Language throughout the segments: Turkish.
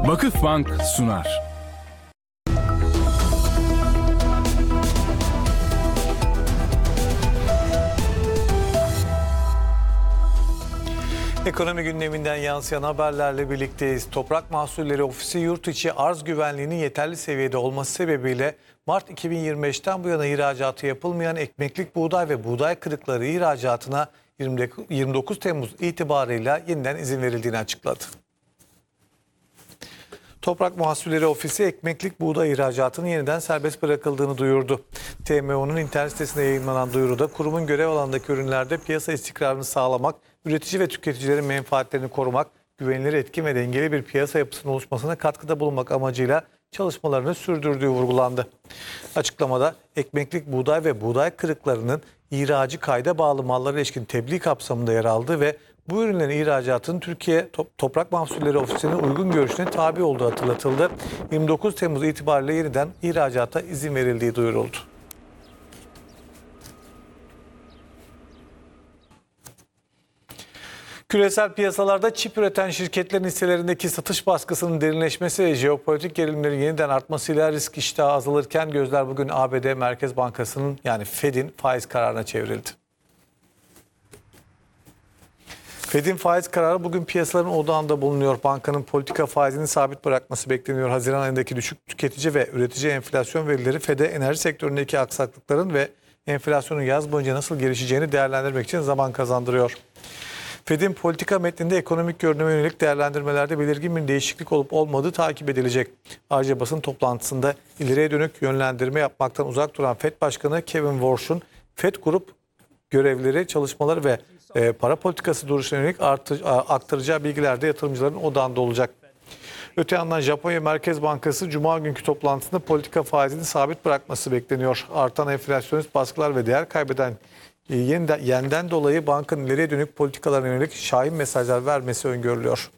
Vakıfbank sunar. Ekonomi gündeminden yansıyan haberlerle birlikteyiz. Toprak Mahsulleri Ofisi yurt içi arz güvenliğinin yeterli seviyede olması sebebiyle Mart 2025'ten bu yana ihracatı yapılmayan ekmeklik buğday ve buğday kırıkları ihracatına 29 Temmuz itibarıyla yeniden izin verildiğini açıkladı. Toprak Mahsulleri Ofisi ekmeklik buğday ihracatının yeniden serbest bırakıldığını duyurdu. TMO'nun internet sitesinde yayınlanan duyuruda kurumun görev alanındaki ürünlerde piyasa istikrarını sağlamak, üretici ve tüketicilerin menfaatlerini korumak, güvenilir, etkin ve dengeli bir piyasa yapısının oluşmasına katkıda bulunmak amacıyla çalışmalarını sürdürdüğü vurgulandı. Açıklamada ekmeklik buğday ve buğday kırıklarının ihracı kayda bağlı mallara ilişkin tebliğ kapsamında yer aldığı ve bu ürünlerin ihracatının Türkiye Toprak Mahsulleri Ofisi'nin uygun görüşüne tabi olduğu hatırlatıldı. 29 Temmuz itibariyle yeniden ihracata izin verildiği duyuruldu. Küresel piyasalarda çip üreten şirketlerin hisselerindeki satış baskısının derinleşmesi ve jeopolitik gerilimlerin yeniden artmasıyla risk iştahı azalırken gözler bugün ABD Merkez Bankası'nın yani Fed'in faiz kararına çevrildi. Fed'in faiz kararı bugün piyasaların odağında bulunuyor. Bankanın politika faizini sabit bırakması bekleniyor. Haziran ayındaki düşük tüketici ve üretici enflasyon verileri Fed'e enerji sektöründeki aksaklıkların ve enflasyonun yaz boyunca nasıl gelişeceğini değerlendirmek için zaman kazandırıyor. Fed'in politika metninde ekonomik görünüme yönelik değerlendirmelerde belirgin bir değişiklik olup olmadığı takip edilecek. Ayrıca basın toplantısında ileriye dönük yönlendirme yapmaktan uzak duran Fed Başkanı Kevin Warsh'un Fed Grup görevleri, çalışmaları ve para politikası duruşuna yönelik aktaracağı bilgiler de yatırımcıların odağında olacak. Öte yandan Japonya Merkez Bankası Cuma günkü toplantısında politika faizini sabit bırakması bekleniyor. Artan enflasyonist baskılar ve değer kaybeden yenden dolayı bankanın ileriye dönük politikalarına yönelik şahin mesajlar vermesi öngörülüyor.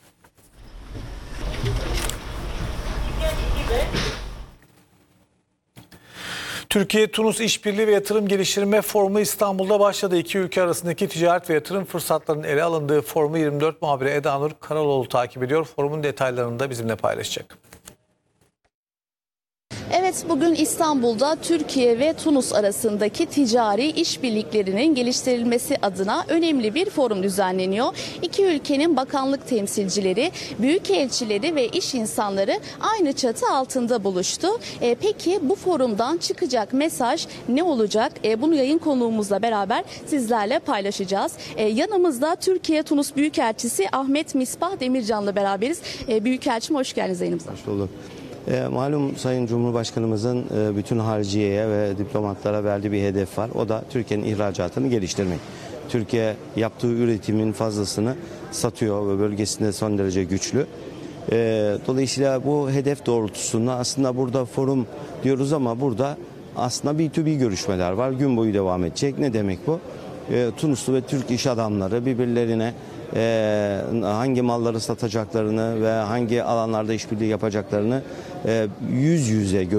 Türkiye-Tunus İşbirliği ve Yatırım Geliştirme Forumu İstanbul'da başladı. İki ülke arasındaki ticaret ve yatırım fırsatlarının ele alındığı forumu 24 muhabiri Eda Nur Karaloğlu takip ediyor. Forumun detaylarını da bizimle paylaşacak. Evet, bugün İstanbul'da Türkiye ve Tunus arasındaki ticari işbirliklerinin geliştirilmesi adına önemli bir forum düzenleniyor. İki ülkenin bakanlık temsilcileri, büyükelçileri ve iş insanları aynı çatı altında buluştu. Peki bu forumdan çıkacak mesaj ne olacak? Bunu yayın konuğumuzla beraber sizlerle paylaşacağız. Yanımızda Türkiye-Tunus Büyükelçisi Ahmet Misbah Demircan'la beraberiz. Büyükelçim hoş geldiniz yayınımıza. Hoş bulduk. Malum Sayın Cumhurbaşkanımızın bütün hariciyeye ve diplomatlara verdiği bir hedef var. O da Türkiye'nin ihracatını geliştirmek. Türkiye yaptığı üretimin fazlasını satıyor ve bölgesinde son derece güçlü. Dolayısıyla bu hedef doğrultusunda aslında burada forum diyoruz ama burada aslında B2B görüşmeler var. Gün boyu devam edecek. Ne demek bu? Tunuslu ve Türk iş adamları birbirlerine hangi malları satacaklarını ve hangi alanlarda işbirliği yapacaklarını yüz yüze